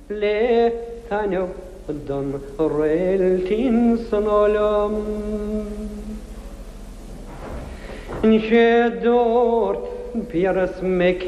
le tanio don reltin sonolom Nchedort pieras mek